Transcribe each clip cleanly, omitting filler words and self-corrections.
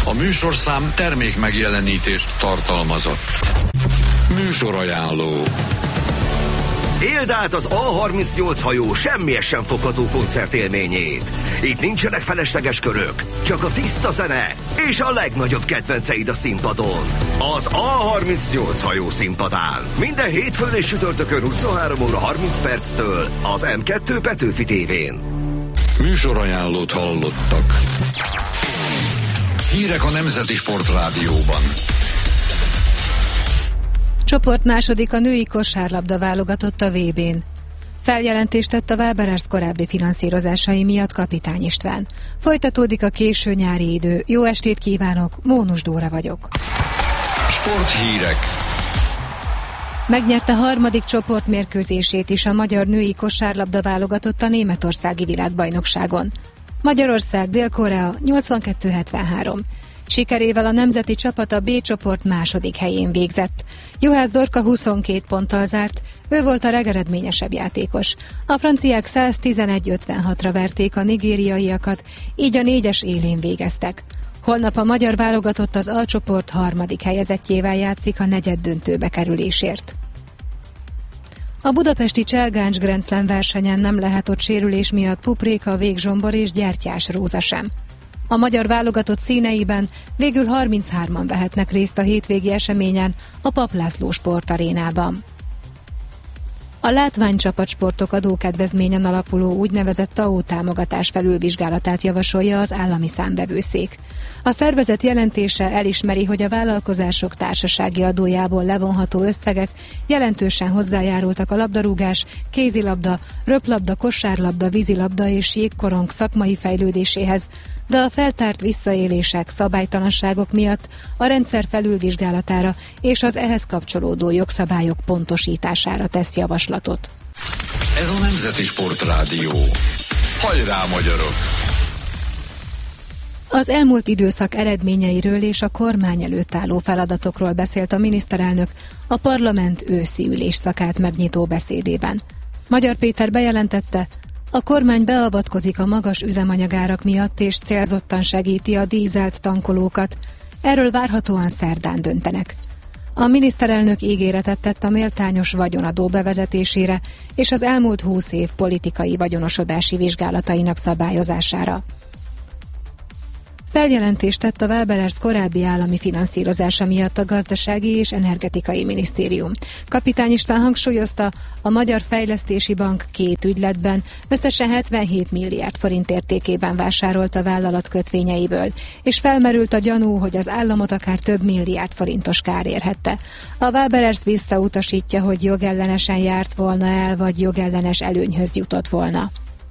A műsorszám termék megjelenítést tartalmazott. Műsorajánló. Éld át az A38 hajó semmihez sem fogható koncertélményét. Itt nincsenek felesleges körök, csak a tiszta zene és a legnagyobb kedvenceid a színpadon. Az A38 hajó színpadán. Minden hétfőn és csütörtökön 23 óra 30 perctől az M2 Petőfi tévén. Műsorajánlót hallottak. Hírek a Nemzeti Sportrádióban. Csoport második a női kosárlabda válogatott a VB-n. Feljelentést tett a Waberers korábbi finanszírozásai miatt Kapitány István. Folytatódik a késő nyári idő. Jó estét kívánok, Mónus Dóra vagyok. Sporthírek. Megnyerte harmadik csoportmérkőzését is a magyar női kosárlabda válogatott a németországi világbajnokságon. Magyarország, Dél-Korea 82-73. Sikerével a nemzeti csapat a B csoport második helyén végzett. Juhász Dorka 22 ponttal zárt, ő volt a legeredményesebb játékos. A franciák 111-56-ra verték a nigériaiakat, így a 4-es élén végeztek. Holnap a magyar válogatott az A csoport harmadik helyezettjével játszik a negyeddöntőbe kerülésért. A budapesti Cselgáncs Grand Slam versenyen nem lehet ott sérülés miatt Pupréka, Végzsombor és Gyertyás Róza sem. A magyar válogatott színeiben végül 33-an vehetnek részt a hétvégi eseményen a Papp László sportarénában. A látványcsapatsportok adókedvezményen alapuló úgynevezett TAO támogatás felülvizsgálatát javasolja az állami számvevőszék. A szervezet jelentése elismeri, hogy a vállalkozások társasági adójából levonható összegek jelentősen hozzájárultak a labdarúgás, kézilabda, röplabda, kosárlabda, vízilabda és jégkorong szakmai fejlődéséhez, de a feltárt visszaélések, szabálytalanságok miatt a rendszer felülvizsgálatára és az ehhez kapcsolódó jogszabályok pontosítására tesz javaslatot. Ez a Nemzeti Sportrádió. Hajrá, magyarok! Az elmúlt időszak eredményeiről és a kormány előtt álló feladatokról beszélt a miniszterelnök a parlament őszi ülésszakát megnyitó beszédében. Magyar Péter bejelentette, a kormány beavatkozik a magas üzemanyagárak miatt és célzottan segíti a dízelt tankolókat. Erről várhatóan szerdán döntenek. A miniszterelnök ígéretet tett a méltányos vagyonadó bevezetésére és az elmúlt 20 év politikai vagyonosodási vizsgálatainak szabályozására. Feljelentést tett a Waberers korábbi állami finanszírozása miatt a Gazdasági és Energetikai Minisztérium. Kapitány István hangsúlyozta, a Magyar Fejlesztési Bank 2 ügyletben összesen 77 milliárd forint értékében vásárolt a vállalat kötvényeiből, és felmerült a gyanú, hogy az államot akár több milliárd forintos kár érhette. A Waberers visszautasítja, hogy jogellenesen járt volna el, vagy jogellenes előnyhöz jutott volna.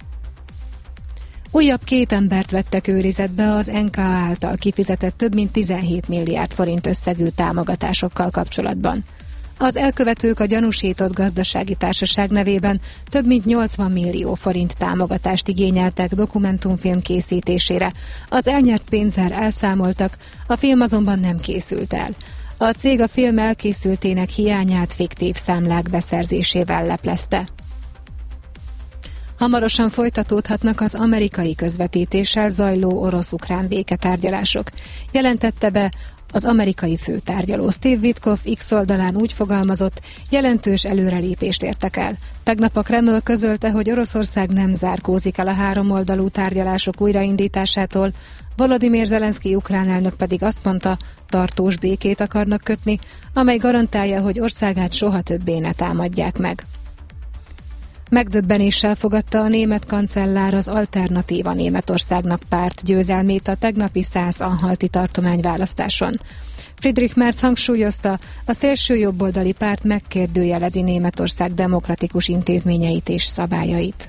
Újabb 2 embert vettek őrizetbe az NKA által kifizetett több mint 17 milliárd forint összegű támogatásokkal kapcsolatban. Az elkövetők a gyanúsított gazdasági társaság nevében több mint 80 millió forint támogatást igényeltek dokumentumfilm készítésére. Az elnyert pénzzel elszámoltak, a film azonban nem készült el. A cég a film elkészültének hiányát fiktív számlák beszerzésével leplezte. Hamarosan folytatódhatnak az amerikai közvetítéssel zajló orosz-ukrán béketárgyalások. Jelentette be az amerikai főtárgyaló. Steve Witkoff X oldalán úgy fogalmazott, jelentős előrelépést értek el. Tegnap a Kreml közölte, hogy Oroszország nem zárkózik el a háromoldalú tárgyalások újraindításától, Volodymyr Zelenszky ukrán elnök pedig azt mondta, tartós békét akarnak kötni, amely garantálja, hogy országát soha többé ne támadják meg. Megdöbbenéssel fogadta a német kancellár az Alternatíva Németországnak párt győzelmét a tegnapi Szász-Anhalti tartományválasztáson. Friedrich Merz hangsúlyozta, a szélső jobboldali párt megkérdőjelezi Németország demokratikus intézményeit és szabályait.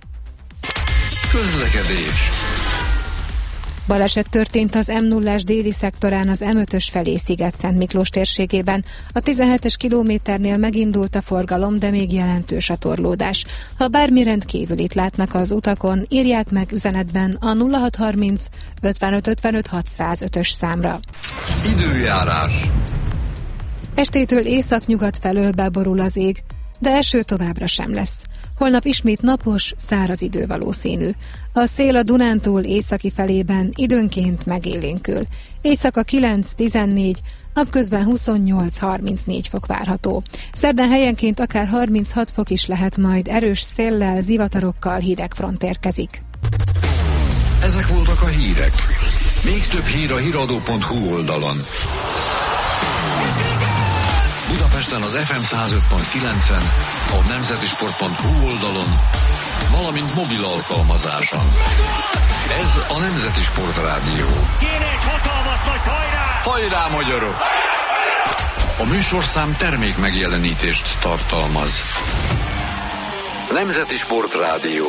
Közlekedés. Baleset történt az M0-ás déli szektorán az M5-ös felé Sziget-Szent Miklós térségében. A 17-es kilométernél megindult a forgalom, de még jelentős a torlódás. Ha bármi rendkívülit látnak az utakon, írják meg üzenetben a 0630 55 55 605-ös számra. Időjárás. Estétől északnyugat felől beborul az ég. de eső továbbra sem lesz. Holnap ismét napos, száraz idő valószínű. A szél a Dunántúl északi felében időnként megélénkül. Éjszaka 9-14, napközben 28-34 fok várható. Szerdán helyenként akár 36 fok is lehet, majd erős széllel, zivatarokkal hidegfront érkezik. Ezek voltak a hírek. Még több hír a hiradó.hu oldalon. Budapesten az FM 105.9-en, a nemzetisport.hu oldalon, valamint mobil alkalmazáson. Ez a Nemzeti Sport Rádió. Kéne egy hatalmas nagy hajrá! Hajrá, magyarok! A műsorszám termék megjelenítést tartalmaz. Nemzeti Sport Rádió.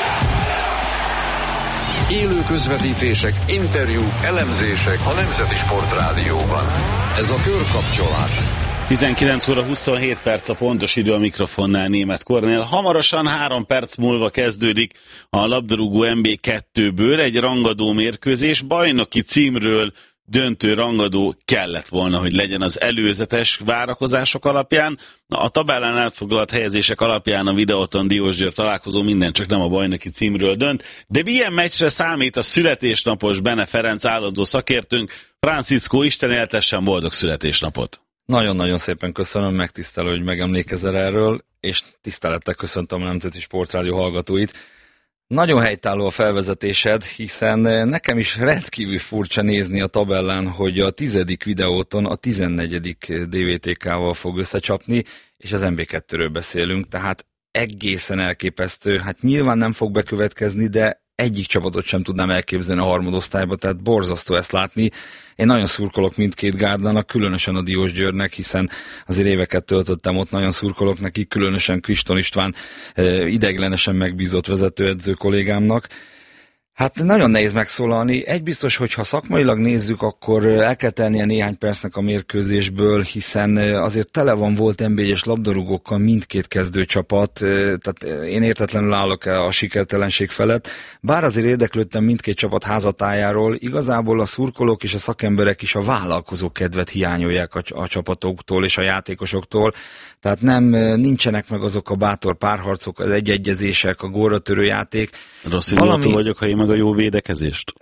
Élő közvetítések, interjúk, elemzések a Nemzeti Sport Rádióban. Ez a körkapcsolás. 19 óra 27 perc a pontos idő, a mikrofonnál Németh Kornél. Hamarosan 3 perc múlva kezdődik a labdarúgó MB2-ből egy rangadó mérkőzés. Bajnoki címről döntő rangadó kellett volna, hogy legyen az előzetes várakozások alapján. A tabellán elfoglalt helyezések alapján a Videóton Diósgyőr találkozó minden csak nem a bajnoki címről dönt. De milyen meccsre számít a születésnapos Bene Ferenc állandó szakértőnk? Francisco, Isten éltessen, boldog születésnapot! Nagyon-nagyon szépen köszönöm, megtisztelő, hogy megemlékezel erről, és tisztelettel köszöntöm a Nemzeti Sportrádió hallgatóit. Nagyon helytálló a felvezetésed, hiszen nekem is rendkívül furcsa nézni a tabellán, hogy a 10. Videóton a 14. DVTK-val fog összecsapni, és az MB2-ről beszélünk, tehát egészen elképesztő. Hát nyilván nem fog bekövetkezni, de egyik csapatot sem tudnám elképzelni a harmadosztályba, tehát borzasztó ezt látni. Én nagyon szurkolok mindkét gárdának, különösen a Diósgyőrnek, hiszen azért éveket töltöttem ott, nagyon szurkolok neki, különösen Kriston István ideiglenesen megbízott vezetőedző kollégámnak. Hát nagyon nehéz megszólalni. Egy biztos, hogy ha szakmailag nézzük, akkor el kell tennie néhány percnek a mérkőzésből, hiszen azért tele van volt NB1-es labdarúgókkal mindkét kezdőcsapat, tehát én értetlenül állok a sikertelenség felett. Bár azért érdeklődtem mindkét csapat házatájáról, igazából a szurkolók és a szakemberek is a vállalkozó kedvet hiányolják a csapatoktól és a játékosoktól. Tehát nincsenek meg azok a bátor párharcok, az egyegyezések, a gólratörő játék. Rossz indulatú vagyok, ha én meg a jó védekezést?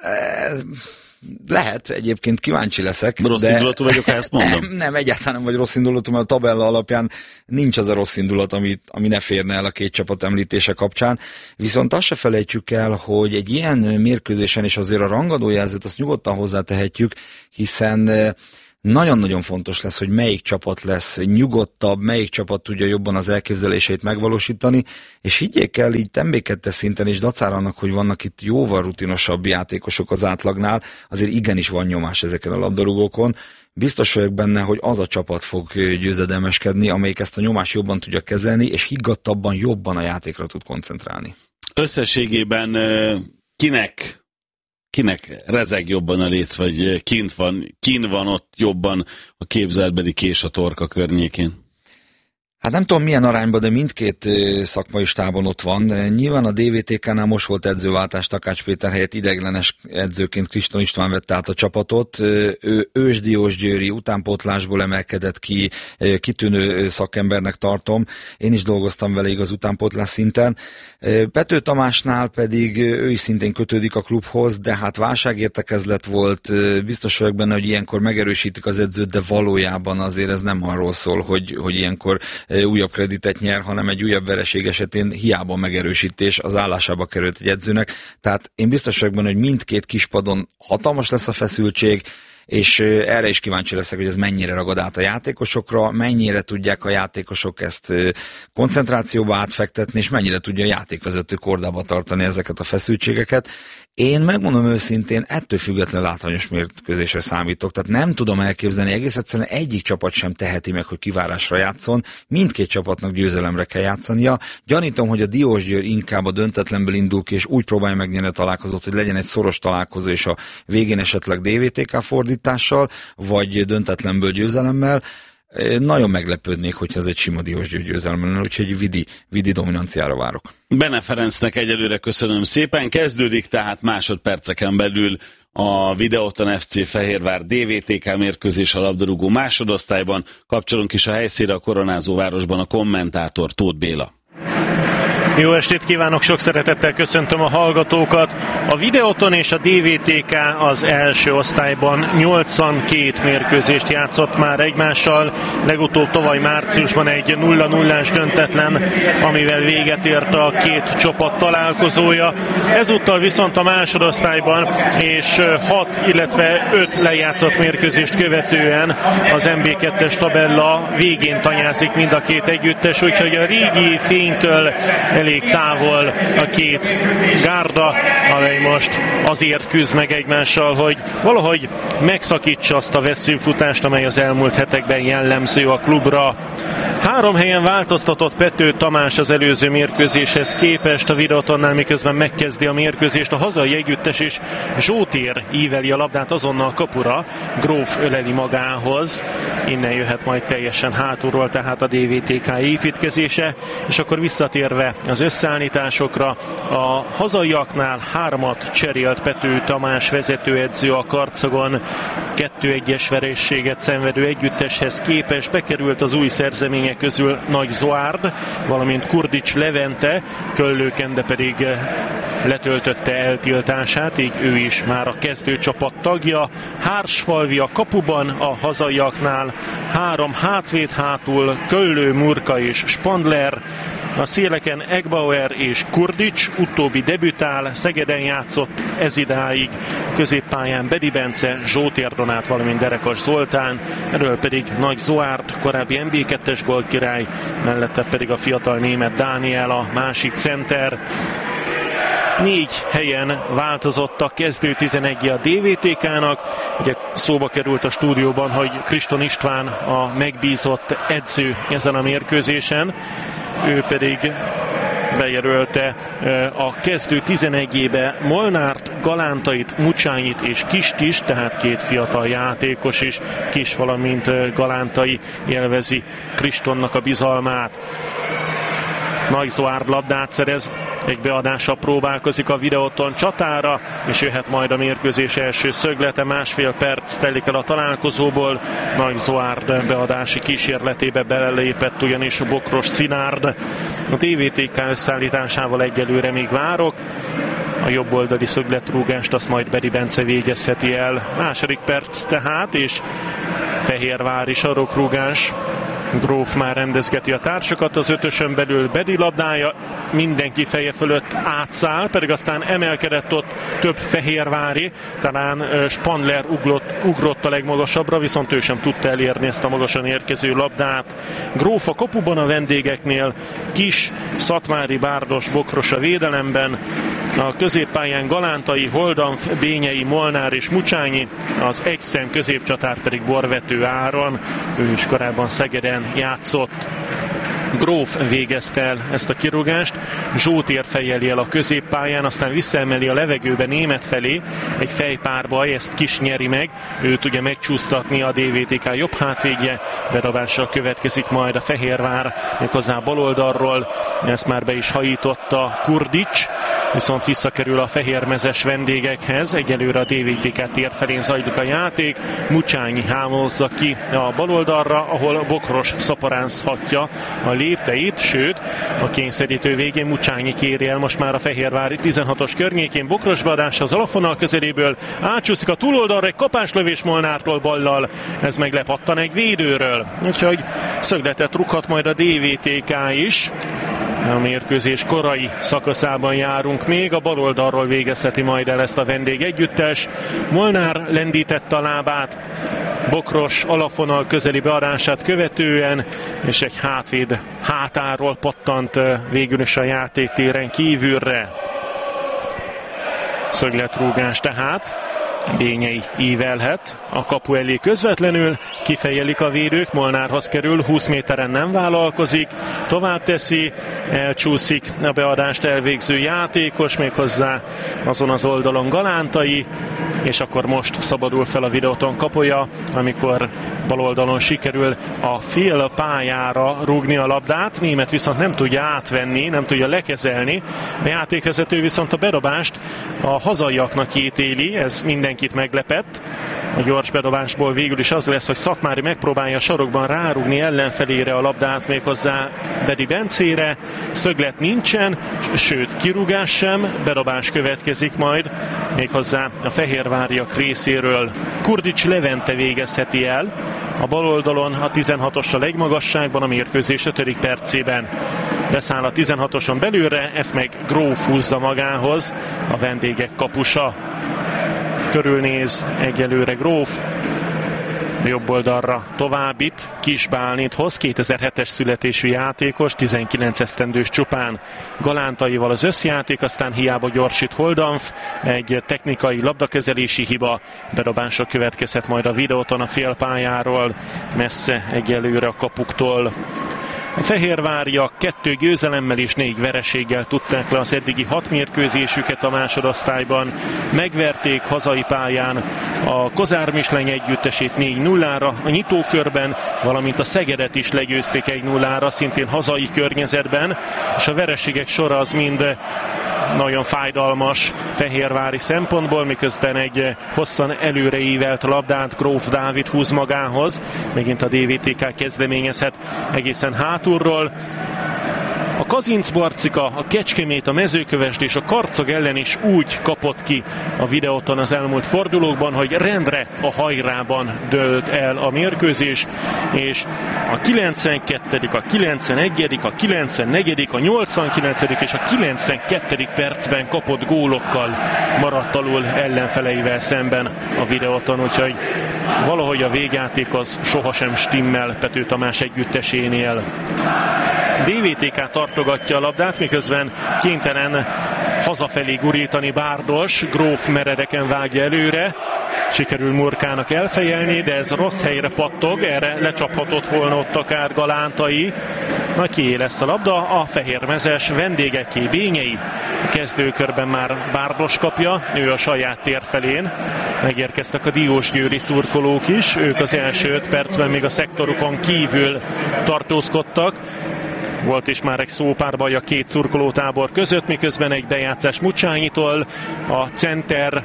Lehet, egyébként kíváncsi leszek. Rossz indulatú vagyok, ha ezt mondom? Nem, egyáltalán nem vagy rossz indulatú, mert a tabella alapján nincs az a rossz indulat, ami ne férne el a két csapat említése kapcsán. Viszont azt se felejtsük el, hogy egy ilyen mérkőzésen is azért a rangadójelzőt azt nyugodtan hozzátehetjük, hiszen nagyon-nagyon fontos lesz, hogy melyik csapat lesz nyugodtabb, melyik csapat tudja jobban az elképzeléseit megvalósítani, és higgyék el, így MB2 szinten és dacára annak, hogy vannak itt jóval rutinosabb játékosok az átlagnál, azért igenis van nyomás ezeken a labdarúgókon. Biztos vagyok benne, hogy az a csapat fog győzedelmeskedni, amelyik ezt a nyomást jobban tudja kezelni, és higgadtabban jobban a játékra tud koncentrálni. Összességében kinek rezeg jobban a léc, vagy kint van ott jobban a képzeletbeli kés a torka környékén? Hát nem tudom milyen arányban, de mindkét szakmai stábon ott van. Nyilván a DVTK-nál most volt edzőváltás, Takács Péter helyett ideiglenes edzőként Kriston István vette át a csapatot. Ő ősdiósgyőri utánpótlásból emelkedett ki, kitűnő szakembernek tartom. Én is dolgoztam vele igaz utánpótlás szinten. Pető Tamásnál pedig ő is szintén kötődik a klubhoz, de hát válságértekezlet volt. Biztos vagyok benne, hogy ilyenkor megerősítik az edzőt, de valójában azért ez nem arról szól, hogy ilyenkor újabb kreditet nyer, hanem egy újabb vereség esetén hiába megerősítés az állásába került egy edzőnek. Tehát én biztos vagyok benne, hogy mindkét kispadon hatalmas lesz a feszültség, és erre is kíváncsi leszek, hogy ez mennyire ragad át a játékosokra, mennyire tudják a játékosok ezt koncentrációba átfektetni, és mennyire tudja a játékvezető kordába tartani ezeket a feszültségeket. Én megmondom őszintén, ettől függetlenül látványos mérkőzésre számítok, tehát nem tudom elképzelni, egész egyszerűen egyik csapat sem teheti meg, hogy kivárásra játszon, mindkét csapatnak győzelemre kell játszania. Gyanítom, hogy a Diósgyőr inkább a döntetlenből indul ki, és úgy próbálja megnyerni a találkozót, hogy legyen egy szoros találkozó, és a végén esetleg DVTK fordítással, vagy döntetlenből győzelemmel. Nagyon meglepődnék, hogyha ez egy sima Diósgyőr győzelem lenne, úgyhogy vidi dominanciára várok. Bene Ferencnek egyelőre köszönöm szépen, kezdődik tehát másodperceken belül a Videoton FC Fehérvár DVTK mérkőzés a labdarúgó másodosztályban. Kapcsolunk is a helyszínre, a koronázó városban a kommentátor Tóth Béla. Jó estét kívánok, sok szeretettel köszöntöm a hallgatókat. A Videoton és a DVTK az első osztályban 82 mérkőzést játszott már egymással, legutóbb tavaly márciusban egy 0-0-ás döntetlen, amivel véget ért a két csapat találkozója. Ezúttal viszont a másodosztályban és 6, illetve 5 lejátszott mérkőzést követően az MB2-es tabella végén tanyázik mind a két együttes, úgyhogy a régi fénytől elég távol a két gárda, amely most azért küzd meg egymással, hogy valahogy megszakítsa azt a vesszőfutást, amely az elmúlt hetekben jellemző a klubra. 3 helyen változtatott Pető Tamás az előző mérkőzéshez képest a Videotonnál, miközben megkezdi a mérkőzést a hazai együttes, és Zsótér íveli a labdát azonnal kapura, Gróf öleli magához, innen jöhet majd teljesen hátulról tehát a DVTK építkezése, és akkor visszatérve az összeállításokra, a hazaiaknál 3-at cserélt Pető Tamás vezetőedző a Karcagon 2-1-es vereséget szenvedő együtteshez képest. Bekerült az új szerzemények közül Nagy Zoárd, valamint Kurdics Levente, Köllőkende pedig letöltötte eltiltását, így ő is már a kezdőcsapat tagja. Hársfalvi a kapuban, a hazaiaknál 3 hátvéd hátul, Köllő, Murka és Spandler, a széleken Egbauer és Kurdics, utóbbi debütál, Szegeden játszott ezidáig, középpályán Bedi Bence, Zsótér Donát, valamint Derekas Zoltán, erről pedig Nagy Zoárd, korábbi MB2-es gólkirály, mellette pedig a fiatal német Dániel, a másik center. 4 helyen változott a kezdő 11 a DVTK-nak. Ugye szóba került a stúdióban, hogy Kriston István a megbízott edző ezen a mérkőzésen. Ő pedig bejelölte a kezdő 11-ébe Molnárt, Galántait, Mucsányit és Kist is, tehát 2 fiatal játékos is, Kis valamint Galántai élvezi Kristonnak a bizalmát. Nagy Zoárd labdát szerez, egy beadással próbálkozik a Videoton csatára, és jöhet majd a mérkőzés első szöglete. 1,5 perc telik el a találkozóból. Nagy Zoárd beadási kísérletébe belelépett ugyanis Bokros Színárd. A DVTK összeállításával egyelőre még várok. A jobb oldali szögletrúgást azt majd Bedi Bence végezheti el. 2. perc tehát, és fehérvári sarokrúgás. Gróf már rendezgeti a társakat, az 5-ösön belül Bedi labdája mindenki feje fölött átszáll, pedig aztán emelkedett ott több fehérvári, talán Spandler ugrott a legmagasabbra, viszont ő sem tudta elérni ezt a magasan érkező labdát. Gróf a kapuban a vendégeknél, Kis, Szatmári, Bárdos, Bokros a védelemben, a középpályán Galántai, Holdanf, Bényei, Molnár és Mucsányi, az egyszem középcsatár pedig Borvető Áron, ő is korábban Szegeden játszott. Gróf végezte el ezt a kirúgást, Zsótér fejeli el a középpályán, aztán visszaemeli a levegőbe Német felé, egy fejpárba, ezt Kis nyeri meg, őt ugye megcsúsztatni a DVTK jobb hátvédje, bedobással következik majd a Fehérvár, méghozzá baloldalról, ezt már be is hajította Kurdics, viszont visszakerül a fehérmezes vendégekhez, egyelőre a DVTK tér felén zajlik a játék, Mucsányi hámozza ki a baloldalra, ahol Bokros szaporánzhatja a lépteit, sőt, a kényszerítő végén Mucsányi kéri el most már a fehérvári 16-os környékén, Bokros beadása az alapvonal közeléből, átsúszik a túloldalra, egy kapáslövés Molnártól ballal, ez meglepattan egy védőről, úgyhogy szögletet rúghat majd a DVTK is. A mérkőzés korai szakaszában járunk még, a baloldalról végezheti majd el ezt a vendég együttes. Molnár lendítette a lábát Bokros alapvonal közeli beadását követően, és egy hátvéd hátáról pattant végül is a játéktéren kívülre. Szögletrúgás tehát. Bényei ívelhet a kapu elé közvetlenül, kifejelik a védők, Molnárhoz kerül, 20 méteren nem vállalkozik, tovább teszi, elcsúszik a beadást elvégző játékos, méghozzá azon az oldalon Galántai, és akkor most szabadul fel a Videoton kapuja, amikor bal oldalon sikerül a fél pályára rúgni a labdát, Német viszont nem tudja átvenni, nem tudja lekezelni, a játékvezető viszont a bedobást a hazaiaknak ítéli, ez mindenki mindenkit meglepett. A gyors bedobásból végül is az lesz, hogy Szatmári megpróbálja a sarokban rárugni ellenfelére a labdát, méghozzá Bedi Bencére. Szöglet nincsen, sőt kirúgás sem, bedobás következik majd, méghozzá a fehérváriak részéről. Kurdics Levente végezheti el. A bal oldalon a 16-os legmagasságban a mérkőzés 5. percében. Beszáll a 16-oson belülre, ezt meg Gróf húzza magához, a vendégek kapusa. Körülnéz egyelőre Gróf, jobb oldalra továbbit, Kis Bálint hoz, 2007-es születésű játékos, 19 esztendős csupán. Galántaival az összjáték, aztán hiába gyorsít Holdanf, egy technikai labdakezelési hiba, bedobásra következhet majd a videóton a félpályáról, messze egyelőre a kapuktól. A fehérváriak 2 győzelemmel és 4 vereséggel tudták le az eddigi 6 mérkőzésüket a másodosztályban. Megverték hazai pályán a Kozár Misleny együttesét 4-0-ra a nyitókörben, valamint a Szegedet is legyőzték 1-0-ra, szintén hazai környezetben, és a vereségek sora az mind nagyon fájdalmas fehérvári szempontból, miközben egy hosszan előreívelt labdát Gróf Dávid húz magához. Megint a DVTK kezdeményezhet egészen hátulról. A Kazincbarcika, a Kecskemét, a Mezőkövesd és a Karcag ellen is úgy kapott ki a videóton az elmúlt fordulókban, hogy rendre a hajrában dőlt el a mérkőzés, és a 92., a 91., a 94., a 89. és a 92. percben kapott gólokkal maradt alul ellenfeleivel szemben a videóton, úgyhogy valahogy a végjáték az sohasem stimmel Pető Tamás együttesénél. DVTK tartogatja a labdát, miközben kénytelen hazafelé gurítani Bárdos, Gróf meredeken vágja előre, sikerül Murkának elfejelni, de ez rossz helyre pattog, erre lecsaphatott volna ott akár Galántai. Na, kié lesz a labda? A fehérmezes vendégeké, Bényei. A kezdőkörben már Bárdos kapja, ő a saját tér felén. Megérkeztek a diósgyőri szurkolók is, ők az első 5 percben még a szektorukon kívül tartózkodtak. Volt is már egy szópárbaj a 2 szurkolótábor között, miközben egy bejátszás Mucsányitól, a center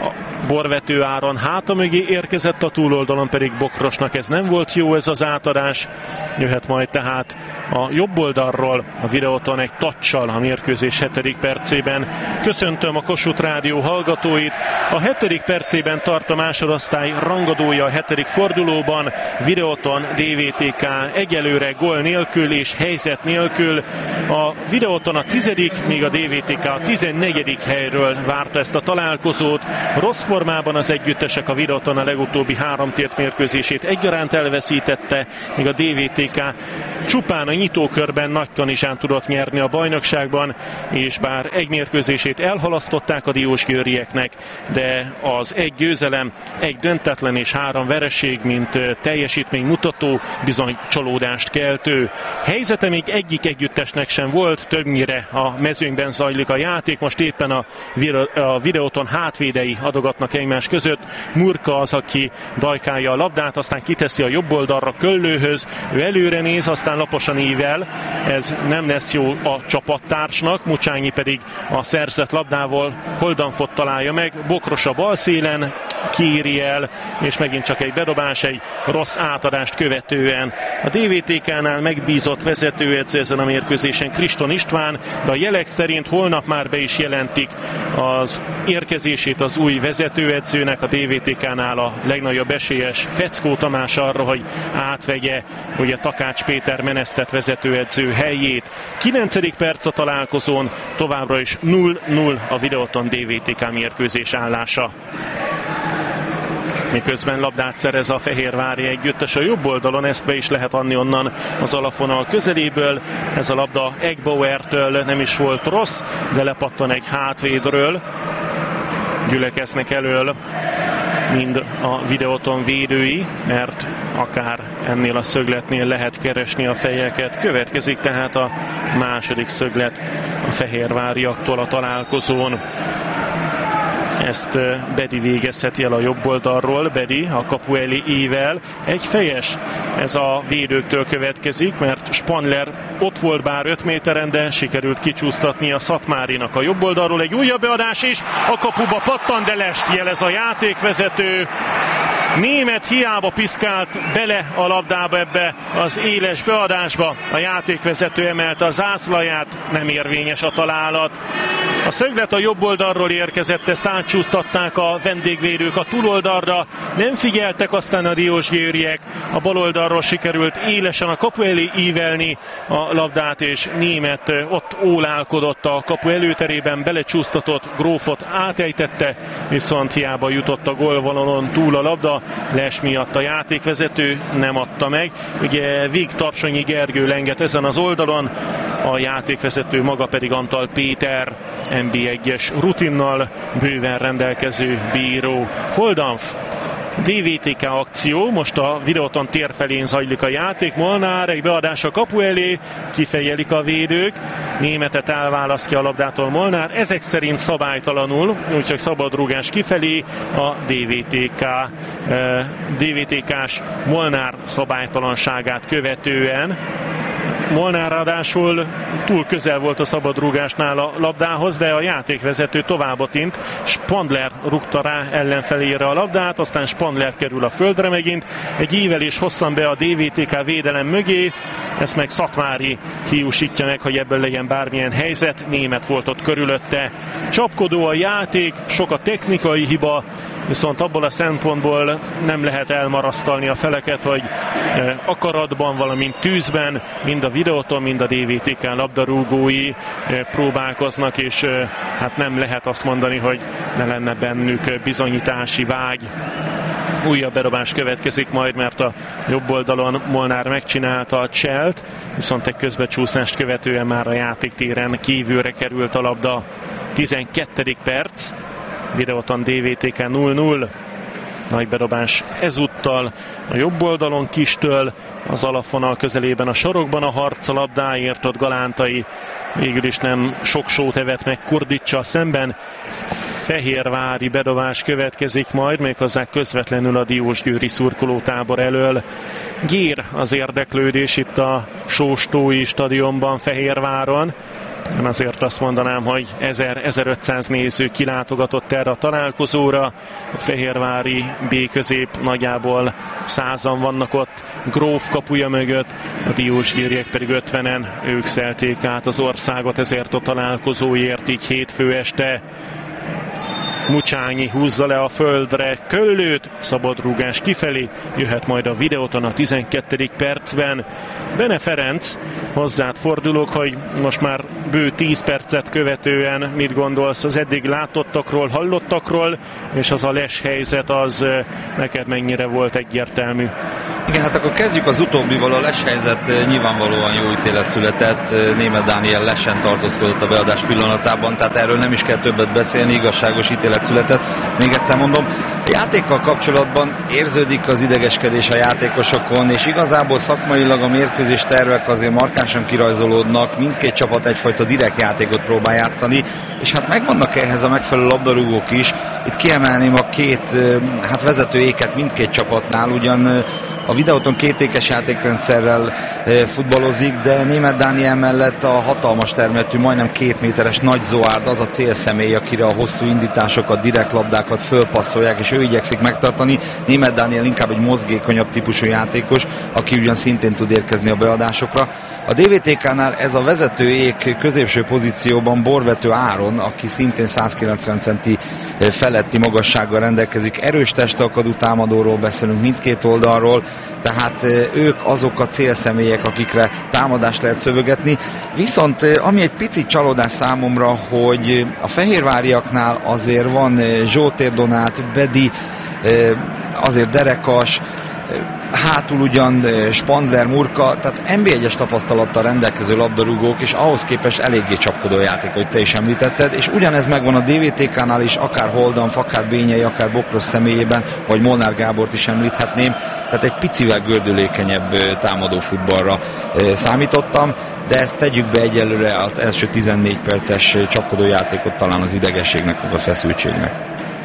Borvető Áron háta mögé érkezett, a túloldalon pedig Bokrosnak ez nem volt jó, ez az átadás. Jöhet majd tehát a jobb oldalról a videóton egy touccsal a mérkőzés 7. percében. Köszöntöm a Kossuth Rádió hallgatóit. A 7. percében tart a másodosztály rangadója a 7. fordulóban. Videóton DVTK egyelőre gól nélkül és helyzet nélkül. A videóton a 10., míg a DVTK a 14. helyről várta ezt a találkozót. Rossz formában az együttesek, a videóton a legutóbbi 3 tért mérkőzését egyaránt elveszítette, míg a DVTK csupán a nyitókörben Nagykanizsán tudott nyerni a bajnokságban, és bár egy mérkőzését elhalasztották a diósgyőrieknek, de az 1 győzelem, 1 döntetlen és 3 vereség, mint teljesítménymutató, bizony csalódást keltő. Helyzete még egyik együttesnek sem volt, többnyire a mezőnyben zajlik a játék, most éppen a videóton hátvédei adogatnak egymás között. Murka az, aki dajkálja a labdát, aztán kiteszi a jobb oldalra Köllőhöz, ő előre néz, aztán laposan ível, ez nem lesz jó a csapattársnak, Mucsányi pedig a szerzett labdával Holdanfot találja meg, Bokros a bal szélen kéri el, és megint csak egy bedobás, egy rossz átadást követően. A DVTK-nál megbízott vezetőedző ezen a mérkőzésen Kriston István, de a jelek szerint holnap már be is jelentik az érkezését az új vezetőedzőnek, a DVTK-nál a legnagyobb esélyes Feckó Tamás arra, hogy átvegye ugye Takács Péter menesztett vezetőedző helyét. 9. perc a találkozón, továbbra is 0-0 a videóton DVTK mérkőzés állása. Miközben labdát szerez a fehérvári együttes a jobb oldalon, ezt be is lehet adni onnan az alapvonal közeléből. Ez a labda Egbauertől nem is volt rossz, de lepattan egy hátvédről. Gyülekeznek elől mind a videóton védői, mert akár ennél a szögletnél lehet keresni a fejeket. Következik tehát a második szöglet a fehérváriaktól a találkozón. Ezt Bedi végezheti el a jobb oldalról. Bedi a kapu elé ível. Egy fejes, ez a védőktől következik, mert Spandler ott volt bár 5 méteren, de sikerült kicsúsztatni a Szatmárinak a jobb oldalról. Egy újabb beadás is, a kapuba pattan, de lest jelez a játékvezető. Német hiába piszkált bele a labdába ebbe az éles beadásba. A játékvezető emelte a zászlaját, nem érvényes a találat. A szöglet a jobb oldalról érkezett, ezt átcsúsztatták a vendégvédők a túloldalra. Nem figyeltek aztán a diósgyőriek. A bal oldalról sikerült élesen a kapu elé ívelni a labdát, és Német ott ólálkodott a kapu előterében, belecsúsztatott, Grófot átejtette, viszont hiába jutott a gólvonalon túl a labda. Les miatt a játékvezető nem adta meg. Ugye Vig Tarsonyi Gergő lenget ezen az oldalon, a játékvezető maga pedig Antal Péter, NB1-es rutinnal bőven rendelkező bíró. Holdanf, DVTK akció, most a videóton tér felén zajlik a játék. Molnár egy beadás a kapu elé, kifejelik a védők, Németet elválasztja a labdától Molnár, ezek szerint szabálytalanul, úgyhogy szabadrúgás kifelé a DVTK-s Molnár szabálytalanságát követően. Molnár ráadásul túl közel volt a szabadrúgásnál a labdához, de a játékvezető továbbotint. Spandler rúgta rá ellenfelére a labdát, aztán Spandler kerül a földre megint. Egy ívelés hosszan be a DVTK védelem mögé, ezt meg Szatmári hiúsítja meg, hogy ebből legyen bármilyen helyzet. Német volt ott körülötte. Csapkodó a játék, sok a technikai hiba, viszont abból a szempontból nem lehet elmarasztalni a feleket, hogy akaratban, valamint tűzben, mind a videóton, mind a DVTK labdarúgói próbálkoznak, és hát nem lehet azt mondani, hogy ne lenne bennük bizonyítási vágy. Újabb bedobás következik majd, mert a jobb oldalon Molnár megcsinálta a cselt, viszont egy közbecsúszást követően már a játéktéren kívülre került a labda. 12. perc, videóton DVTK 0-0. Nagy bedobás ezúttal a jobb oldalon Kistől, az alapvonal közelében a sarokban a harc a labdáért, ott Galántai végül is nem sok sót evett meg Kurdicsal szemben. Fehérvári bedobás következik majd, méghozzá közvetlenül a diósgyőri szurkolótábor elől. Gyér az érdeklődés itt a Sóstói stadionban, Fehérváron. Én azért azt mondanám, hogy 1000-1500 néző kilátogatott erre a találkozóra. A fehérvári B-közép nagyjából 100-an vannak ott Gróf kapuja mögött, a diósgyőriek pedig 50-en, ők szelték át az országot ezért a találkozóért, így hétfő este. Mucsányi húzza le a földre Köllőt, szabadrúgás kifelé, jöhet majd a videóton a 12. percben. Bene Ferenc, hozzád fordulok, hogy most már bő 10 percet követően mit gondolsz az eddig látottakról, hallottakról, és az a les helyzet az neked mennyire volt egyértelmű? Igen, hát akkor kezdjük az utóbbival. A les helyzet nyilvánvalóan jó ítélet született. Németh Dániel lesen tartózkodott a beadás pillanatában, tehát erről nem is kell többet beszélni, igazságos ítélet született. Még egyszer mondom, a játékkal kapcsolatban érződik az idegeskedés a játékosokon, és igazából szakmailag a mérkőzés tervek azért markánsan kirajzolódnak, mindkét csapat egyfajta direkt játékot próbál játszani, és hát megvannak ehhez a megfelelő labdarúgók is. Itt kiemelném a két vezetőéket mindkét csapatnál, ugyan a videóton kétékes játékrendszerrel futballozik, de Németh Dániel mellett a hatalmas termetű, majdnem 2 méteres Nagy Zoárd az a célszemély, akire a hosszú indításokat, direkt labdákat fölpasszolják, és ő igyekszik megtartani. Németh Dániel inkább egy mozgékonyabb típusú játékos, aki ugyan szintén tud érkezni a beadásokra. A DVTK-nál ez a vezetőjék középső pozícióban Borvető Áron, aki szintén 190 centi feletti magassággal rendelkezik. Erős testalkadú támadóról beszélünk mindkét oldalról, tehát ők azok a célszemélyek, akikre támadást lehet szövögetni. Viszont ami egy picit csalódás számomra, hogy a fehérváriaknál azért van Zsótér Donát, Bedi, azért Derekas, hátul ugyan Spandler, Murka, tehát NB1-es tapasztalattal rendelkező labdarúgók, és ahhoz képest eléggé csapkodó játék, hogy te is említetted, és ugyanez megvan a DVTK-nál is, akár Holdanf, akár Bényei, akár Bokros személyében, vagy Molnár Gábort is említhetném, tehát egy picivel gördülékenyebb támadó futballra számítottam, de ezt tegyük be egyelőre az első 14 perces csapkodó játékot talán az idegességnek, a feszültségnek.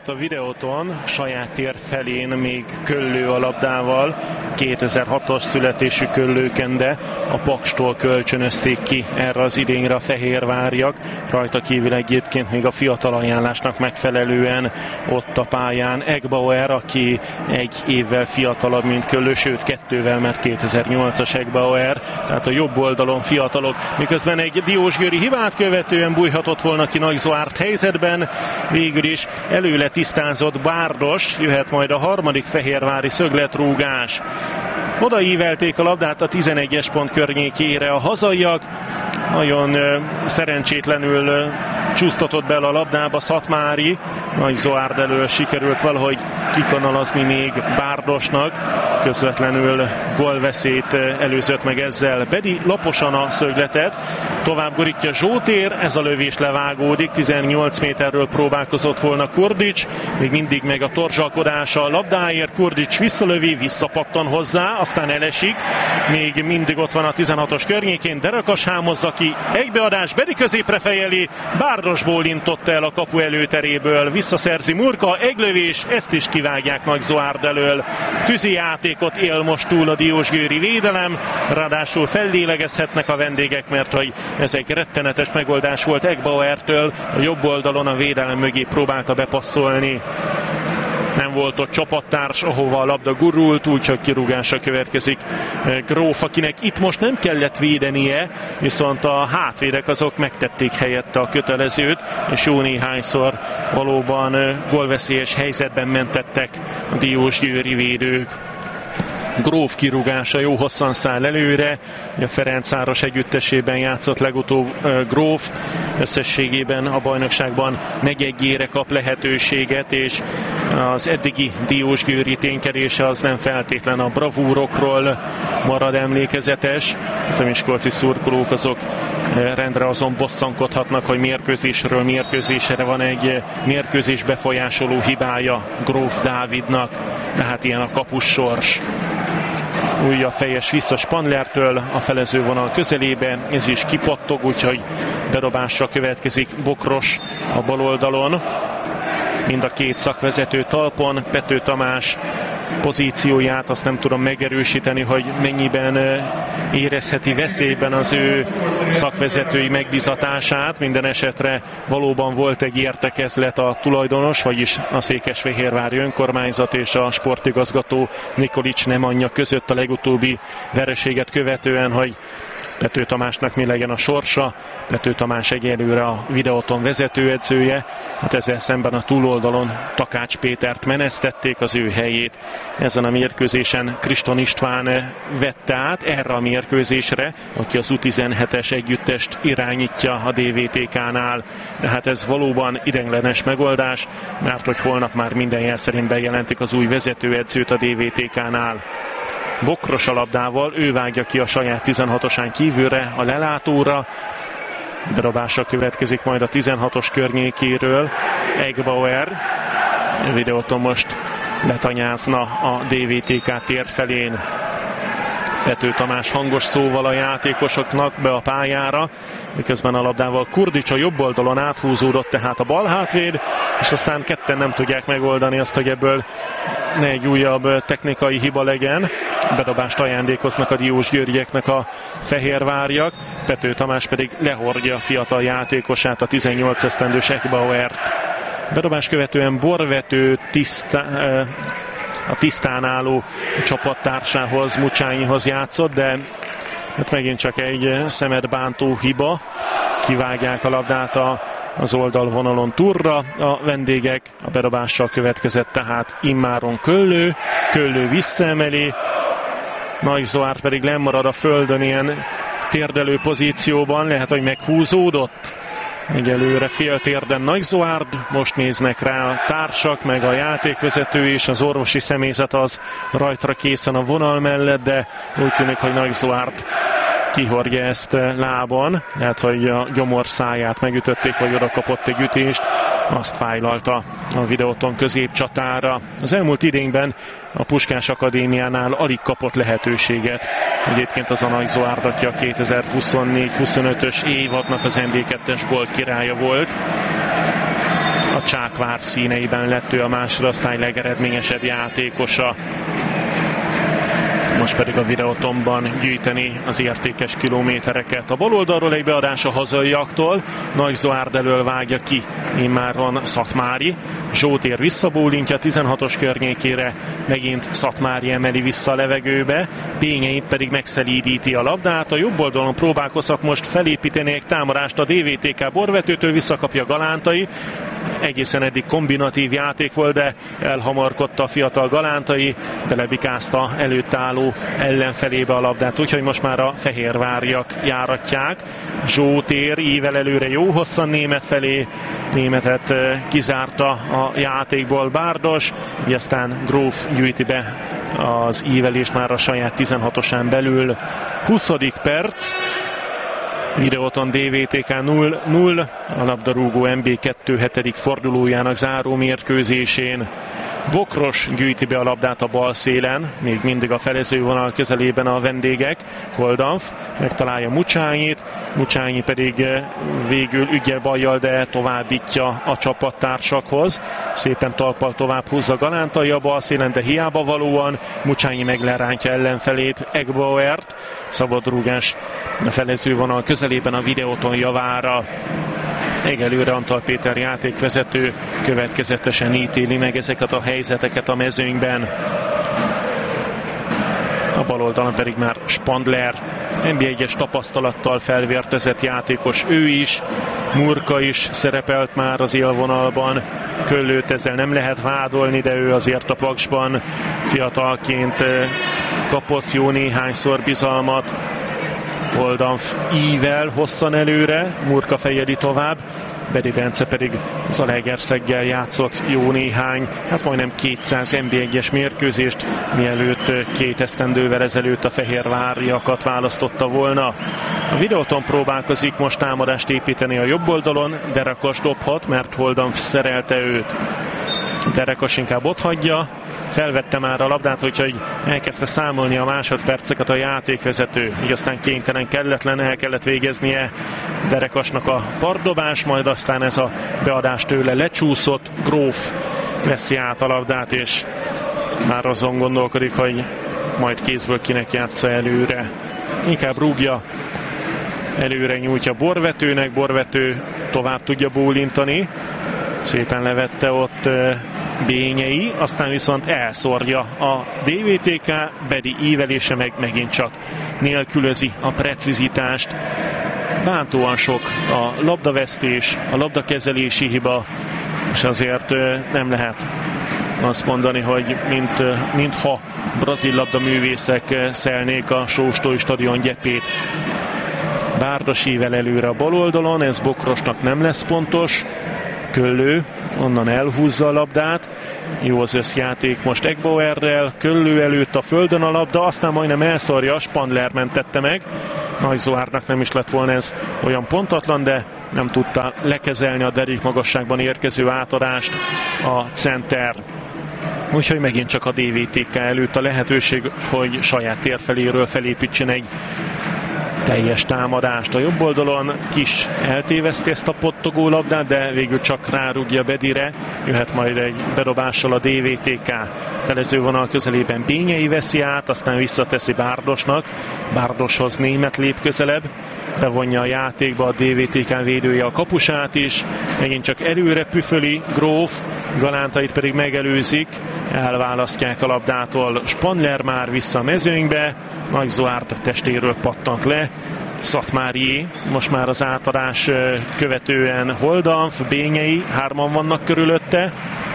helyzet a videóton, saját tér felén még Köllő a labdával, 2006-os születésű Köllőkende, a Pakstól kölcsönözték ki erre az idényre a fehérváriak, rajta kívül egyébként még a fiatal ajánlásnak megfelelően ott a pályán Egbauer, aki egy évvel fiatalabb, mint Köllő, sőt 2-vel, mert 2008-as Egbauer, tehát a jobb oldalon fiatalok, miközben egy diósgyőri hibát követően bújhatott volna ki Nagy Zoárd helyzetben, végül is előle tisztázott Bárdos, jöhet majd a harmadik fehérvári szögletrúgás. Odaívelték a labdát a 11-es pont környékére a hazaiak, nagyon szerencsétlenül csúsztatott bele a labdába Szatmári, Nagy Zoárd elől sikerült valahogy kikanalazni még Bárdosnak, közvetlenül gólveszélyt előzött meg ezzel Bedi laposan a szögletet, tovább borítja Zsótér, ez a lövés levágódik, 18 méterről próbálkozott volna Kurdics, még mindig meg a torzsalkodása a labdáért, Kurdics visszalövi, visszapattan hozzá, aztán elesik, még mindig ott van a 16-os környékén, Derakas hámozza ki, egybeadás, Bedi középre fejeli, Bárdos bólintott el a kapu előteréből, visszaszerzi Murka, egy lövés, ezt is kivágják Nagy Zoárd elől. Tűzi játékot él most túl a diósgyőri védelem, ráadásul fellélegezhetnek a vendégek, mert hogy ez egy rettenetes megoldás volt Egbauertől, a jobb oldalon a védelem mögé próbálta bepasszolni. Nem volt ott csapattárs, ahova a labda gurult, úgyhogy kirúgása következik Gróf, akinek itt most nem kellett védenie, viszont a hátvédek azok megtették helyette a kötelezőt, és jó néhányszor valóban gólveszélyes helyzetben mentettek a diósgyőri védők. Gróf kirúgása jó hosszan száll előre, a Ferencváros együttesében játszott legutóbb Gróf, összességében a bajnokságban negyedjére kap lehetőséget, és az eddigi diósgyőri ténykedése az nem feltétlen a bravúrokról marad emlékezetes. A miskolci szurkolók azok rendre azon bosszankodhatnak, hogy mérkőzésről mérkőzésre van egy mérkőzés befolyásoló hibája Gróf Dávidnak, de hát ilyen a kapus sors. Újja fejes vissza Spanlertől a felezővonal közelébe, ez is kipattog, úgyhogy bedobásra következik Bokros a bal oldalon. Mind a két szakvezető talpon, Pető Tamás pozícióját azt nem tudom megerősíteni, hogy mennyiben érezheti veszélyben az ő szakvezetői megbízatását. Minden esetre valóban volt egy értekezlet a tulajdonos, vagyis a Székesfehérvári önkormányzat és a sportigazgató Nikolics Nemanja között a legutóbbi vereséget követően, hogy Pető Tamásnak mi legyen a sorsa. Pető Tamás egyelőre a Videóton vezetőedzője, hát ezzel szemben a túloldalon Takács Pétert menesztették, az ő helyét ezen a mérkőzésen Kriston István vette át erre a mérkőzésre, aki az U17-es együttest irányítja a DVTK-nál, de hát ez valóban ideiglenes megoldás, mert hogy holnap már minden jel szerint bejelentik az új vezetőedzőt a DVTK-nál. Bokros a labdával, ő vágja ki a saját 16-osán kívülre, a lelátóra. Bedobása következik majd a 16-os környékéről. Egbauer. Videóton most letanyázna a DVTK tér felén. Pető Tamás hangos szóval a játékosoknak be a pályára, miközben a labdával Kurdics a jobb oldalon áthúzódott, tehát a bal hátvéd, és aztán ketten nem tudják megoldani azt, hogy ebből ne egy újabb technikai hiba legyen. Bedobást ajándékoznak a diósgyőrieknek a fehérváriak, Pető Tamás pedig lehordja a fiatal játékosát, a 18 esztendős Egbauert. Bedobás követően Borvető a tisztán álló csapattársához, Mucsányihoz játszott, de hát megint csak egy szemet bántó hiba. Kivágják a labdát az oldalvonalon túlra a vendégek. A bedobással következett tehát immáron Köllő visszaemeli, Nagy Zoárd pedig lemarad a földön ilyen térdelő pozícióban, lehet, hogy meghúzódott. Egyelőre fél térden Nagy Zoárd, most néznek rá a társak, meg a játékvezető és az orvosi személyzet az rajtra készen a vonal mellett, de úgy tűnik, hogy Nagy Zoárd kihordja ezt lábon, lehet, hogy a gyomorszáját megütötték, vagy oda kapott egy ütést, azt fájlalta a Videóton középcsatára. Az elmúlt idényben a Puskás Akadémiánál alig kapott lehetőséget. Egyébként az a Nagy Zoárd, aki a 2024-25-ös évadnak az MB2-es gól királya volt. A a Csákvár színeiben lett ő a másodosztály legeredményesebb játékosa. Most pedig a Videotonban gyűjteni az értékes kilométereket. A bal oldalról egy beadás a hazaiaktól. Nagy Zoárd elől vágja ki immáron Szatmári. Zsótér visszabólintja 16-os környékére, megint Szatmári emeli vissza a levegőbe. Bényei pedig megszelídíti a labdát. A jobb oldalon próbálkozhat most felépíteni egy támadást a DVTK Borvetőtől, visszakapja Galántai. Egészen eddig kombinatív játék volt, de elhamarkodta a fiatal Galántai, belebikázta előtt álló ellenfelébe a labdát, úgyhogy most már a fehérváriak járatják. Zsótér ível előre jó hosszan Német felé, Németet kizárta a játékból Bárdos, így aztán Gróf gyűjti be az ívelést már a saját 16-osán belül. 20. perc, Videoton DVTK 0-0, a labdarúgó MB2 7. fordulójának záró mérkőzésén. Bokros gyűjti be a labdát a bal szélen, még mindig a felezővonal közelében a vendégek. Koldanf megtalálja Mucsányit, Mucsányi pedig végül ügyel bajjal, de továbbítja a csapattársakhoz. Szépen talppal tovább húzza Galántai a bal szélen, de hiába valóan. Mucsányi meglerántja ellenfelét, Egbauert. Szabadrúgás a felezővonal közelében a Videoton javára. Egyelőre Antal Péter játékvezető következetesen ítéli meg ezeket a helyzeteket a mezőnyben. A bal oldalon pedig már Spandler, NB1-es tapasztalattal felvértezett játékos ő is. Murka is szerepelt már az élvonalban. Köllőt ezzel nem lehet vádolni, de ő azért a Paksban fiatalként kapott jó néhányszor bizalmat. Koldanf ível hosszan előre, Murka fejeli tovább, Bedi Bence pedig Zalaegerszeggel játszott jó néhány, hát majdnem 200 NB1-es mérkőzést, mielőtt 2 esztendővel ezelőtt a fehérváriakat választotta volna. A Videoton próbálkozik most támadást építeni a jobb oldalon, Derekas dobhat, mert Koldanf szerelte őt. Derekas inkább otthagyja, felvette már a labdát, úgyhogy elkezdte számolni a másodperceket a játékvezető. Így aztán kénytelen, kelletlen, el kellett végeznie Derekasnak a partdobás, majd aztán ez a beadás tőle lecsúszott. Gróf veszi át a labdát, és már azon gondolkodik, hogy majd kézből kinek játsza előre. Inkább rúgja, előre nyújtja Borvetőnek, Borvető tovább tudja bólintani. Szépen levette ott Bényei, aztán viszont elszórja a DVTK, Bedi ívelése meg megint csak nélkülözi a precizitást. Bántóan sok a labdavesztés, a labdakezelési hiba, és azért nem lehet azt mondani, hogy mintha brazil labdaművészek szelnék a Sóstói stadion gyepét. Bárdos ível előre a bal oldalon, ez Bokrosnak nem lesz pontos. Köllő onnan elhúzza a labdát, jó az összjáték most Egbauerrel, Köllő előtt a földön a labda, aztán majdnem elszorja, Spandler mentette meg. Nagy Zoárnak nem is lett volna ez olyan pontatlan, de nem tudta lekezelni a derék magasságban érkező átadást a center. Úgyhogy megint csak a DVTK előtt a lehetőség, hogy saját térfeléről felépítsen egy teljes támadást. A jobb oldalon Kis eltéveszti ezt a pottogó labdát, de végül csak rárúgja Bedire. Jöhet majd egy bedobással a DVTK. Felezővonal közelében Bényei veszi át, aztán visszateszi Bárdosnak. Bárdoshoz Német lép közelebb. Bevonja a játékba a DVTK védője a kapusát is. Megint csak előre püföli Gróf, Galántait pedig megelőzik. Elválasztják a labdától. Spandler már vissza a mezőnybe. Nagy Zoárd testéről pattant le. Szatmárié, most már az átadás követően Koldanf, Bényei, 3-an vannak körülötte.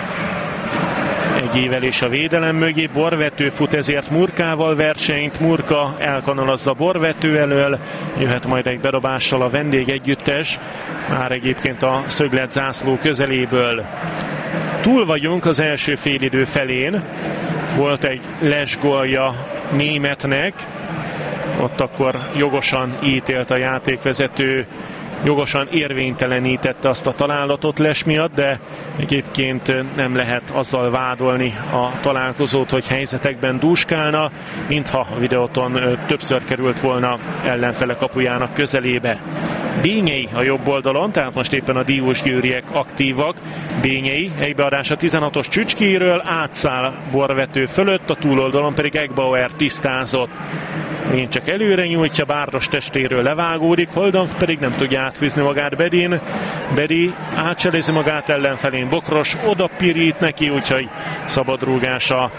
Egy évelés a védelem mögé, Borvető fut ezért Murkával versenyt, Murka elkanalazza Borvető elől, jöhet majd egy bedobással a vendég együttes, már egyébként a szöglet zászló közeléből. Túl vagyunk az első félidő felén, volt egy lesgólja Németnek, ott akkor jogosan ítélt a játékvezető, jogosan érvénytelenítette azt a találatot Les miatt, de egyébként nem lehet azzal vádolni a találkozót, hogy helyzetekben dúskálna, mintha a Videoton többször került volna ellenfele kapujának közelébe. Bényei a jobb oldalon, tehát most éppen a Diósgyőriek aktívak. Bényei egybeadása 16-os Csücskéről, átszáll borvető fölött, a túloldalon pedig Egbauer tisztázott. Én csak előre nyújtja, Bárdos testéről levágódik, Holdanf pedig nem tudja átfűzni magát Bedin. Bedi átselézi magát ellenfelén, Bokros oda pirít neki, úgyhogy szabadrúgás a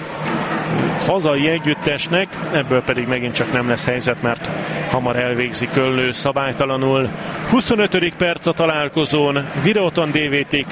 hazai együttesnek, ebből pedig megint csak nem lesz helyzet, mert hamar elvégzi Köllő szabálytalanul. 25. perc a találkozón, Videoton DVTK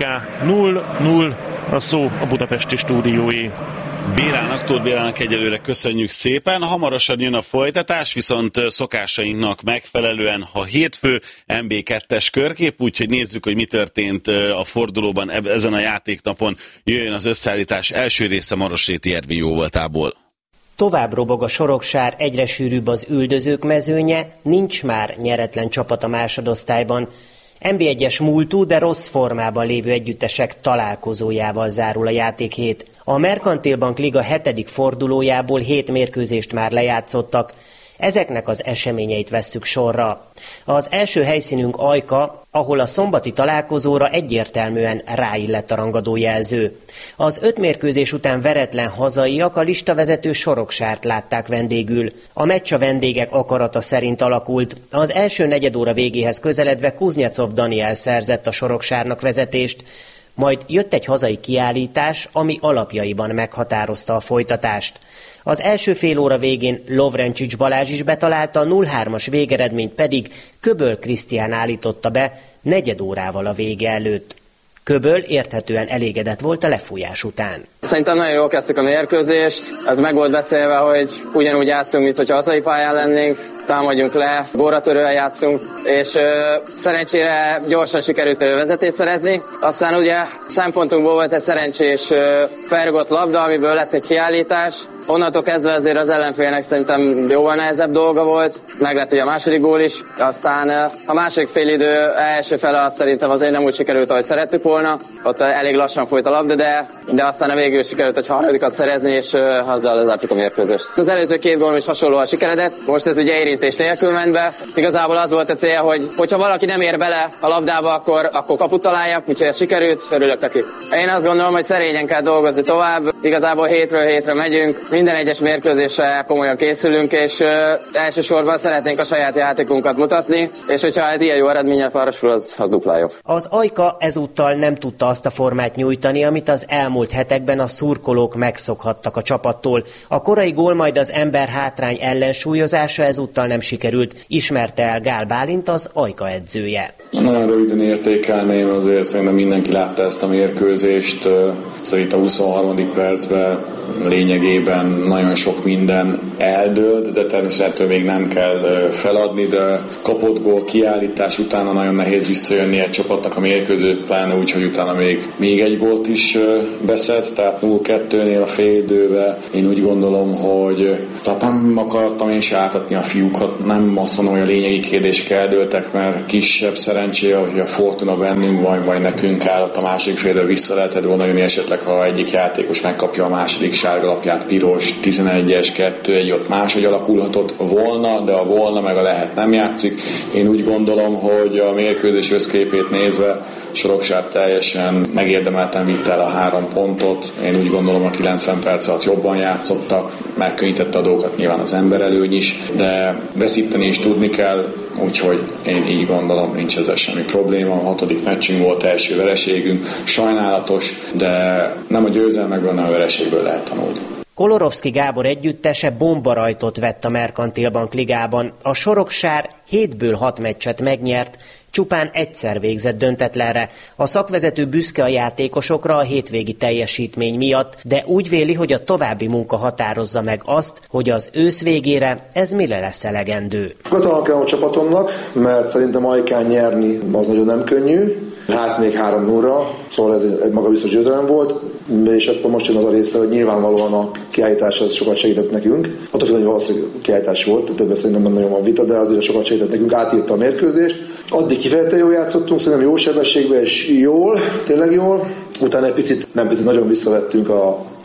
0-0, a szó a budapesti stúdiói. Bélának, Tóth Bélának egyelőre köszönjük szépen. Hamarosan jön a folytatás, viszont szokásainknak megfelelően, ha hétfő, MB2-es körkép, úgyhogy nézzük, hogy mi történt a fordulóban ezen a játéknapon. Jöjjön az összeállítás első része Marosréti Ervin jóvoltából. Tovább robog a Soroksár, egyre sűrűbb az üldözők mezőnye, nincs már nyeretlen csapat a másodosztályban. NB1-es múltú, de rossz formában lévő együttesek találkozójával zárul a játékhét. A Merkantil Bank Liga 7. fordulójából 7 mérkőzést már lejátszottak. Ezeknek az eseményeit vesszük sorra. Az első helyszínünk Ajka, ahol a szombati találkozóra egyértelműen ráillett a rangadójelző. Az 5 mérkőzés után veretlen hazaiak a listavezető Soroksárt látták vendégül. A meccs a vendégek akarata szerint alakult. Az első negyedóra végéhez közeledve Kuznyecov Daniel szerzett a Soroksárnak vezetést. Majd jött egy hazai kiállítás, ami alapjaiban meghatározta a folytatást. Az első fél óra végén Lovrencsics Balázs is betalálta, a 0-3-as végeredményt pedig Köböl Krisztián állította be negyed órával a vége előtt. Köböl érthetően elégedett volt a lefújás után. Szerintem nagyon jól kezdtük a mérkőzést, ez meg volt beszélve, hogy ugyanúgy játszunk, mint hogyha hazai pályán lennénk, támadjunk le, góratörően játszunk, és szerencsére gyorsan sikerült vezetést szerezni. Aztán ugye szempontunkból volt egy szerencsés felrugott labda, amiből lett egy kiállítás. Onnantól kezdve azért az ellenfélnek szerintem jóval nehezebb dolga volt, meg lett ugye a második gól is, aztán a második félidő első fele szerintem azért nem úgy sikerült, ahogy szerettük volna, ott elég lassan folyt a labda, de aztán a végül sikerült egy harmadikat szerezni, és azzal lezártuk a mérkőzést. Az előző 2 gól is hasonlóan sikeredett, most ez ugye érintés nélkül ment be. Igazából az volt a cél, hogyha valaki nem ér bele a labdába, akkor kaput találjak, úgyhogy ez sikerült, örülök neki. Én azt gondolom, hogy szerényen kell dolgozni tovább, igazából hétről hétre megyünk, minden egyes mérkőzésre komolyan készülünk, és elsősorban szeretnénk a saját játékunkat mutatni, és hogyha ez ilyen jó eredménnyel párosul, az dupla jobb. Az Ajka ezúttal nem tudta azt a formát nyújtani, amit az elmúlt hetekben a szurkolók megszokhattak a csapattól. A korai gól, majd az ember hátrány ellensúlyozása ezúttal nem sikerült, ismerte el Gál Bálint, az Ajka edzője. Nagyon röviden értékelném, azért szerintem mindenki látta ezt a mérkőzést. Szerintem a 23. percben lényegében nagyon sok minden eldőlt, de természetesen még nem kell feladni, de kapott gól kiállítás utána nagyon nehéz visszajönni egy csapatnak a mérkőző, pláne úgy, hogy utána még egy gólt is beszed, tehát 0-2-nél a félidőben én úgy gondolom, hogy tehát nem akartam én se átadni a fiúkat, nem azt mondom, hogy a lényegi kérdések eldőltek, mert kisebb szerencsé, hogy a Fortuna bennünk vagy nekünk állott a második félidőbe vissza lehetett volna jönni, esetleg ha egyik játékos megkapja a második sárgalapját, piros, 11-es, 2-1, ott máshogy alakulhatott volna, de a volna meg a lehet nem játszik. Én úgy gondolom, hogy a mérkőzés összképét nézve Soroksár teljesen megérdemelten vitte el a 3 pontot. Én úgy gondolom, a 90 perc alatt jobban játszottak, megkönnyítette a dolgokat nyilván az emberelőny is, de veszíteni is tudni kell, úgyhogy én így gondolom, nincs ezzel semmi probléma. A 6. meccsünk volt, első vereségünk, sajnálatos, de nem a győzelmekből, hanem a vereségből lehet tanulni. Kolorovszki Gábor együttese bombarajtot vett a Merkantil Bank Ligában. A Soroksár 7-ből 6 meccset megnyert, csupán egyszer végzett döntetlenre. A szakvezető büszke a játékosokra a hétvégi teljesítmény miatt, de úgy véli, hogy a további munka határozza meg azt, hogy az ősz végére ez mire lesz elegendő. Gratulálok kell a csapatomnak, mert szerintem Ajkán nyerni az nagyon nem könnyű. Hát még 3-0-ra, szóval ez egy magabiztos győzelem volt, és akkor most jön az a része, hogy nyilvánvalóan a kiállítás az sokat segített nekünk. Attól hogy valószínűleg kiállítás volt, többet szerintem nem nagyon van vita, de azért sokat segített nekünk, átírta a mérkőzést. Addig kifejezetten jól játszottunk, szerintem jó sebességben és jól, tényleg jól. Utána egy picit, nem picit, nagyon visszavettünk a